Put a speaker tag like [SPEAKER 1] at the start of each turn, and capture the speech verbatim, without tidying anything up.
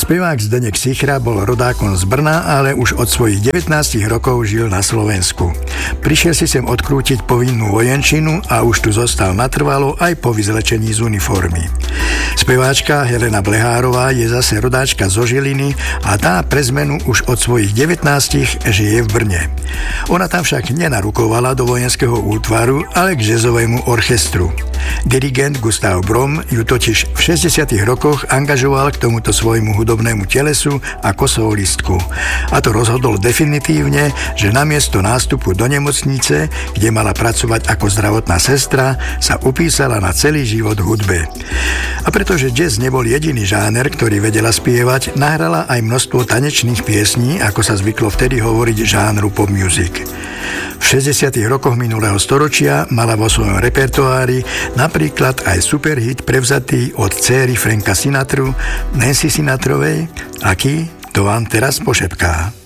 [SPEAKER 1] Spevák Zdeněk Sichra bol rodákom z Brna, ale už od svojich devätnástich rokov žil na Slovensku. Prišiel si sem odkrútiť povinnú vojenčinu a už tu zostal natrvalo aj po vyzlečení z uniformy. Speváčka Helena Blehárová je zase rodáčka zo Žiliny a tá pre zmenu už od svojich devätnástich žije v Brne. Ona tam však nenarukovala do vojenského útvaru, ale k jazzovému orchestru. Dirigent Gustav Brom ju totiž v šesťdesiatych rokoch angažoval k tomuto svojmu hudobnému telesu ako solistku. A to rozhodol definitívne, že namiesto nástupu do nemocnice, kde mala pracovať ako zdravotná sestra, sa upísala na celý život hudbe. A pretože jazz nebol jediný žáner, ktorý vedela spievať, nahrala aj množstvo tanečných piesní, ako sa zvyklo vtedy hovoriť žánru pop music. V šesťdesiatych rokoch minulého storočia mala vo svojom repertoári napríklad aj superhit prevzatý od céry Franka Sinatru, Nancy Sinatrovej, aký to vám teraz pošepká.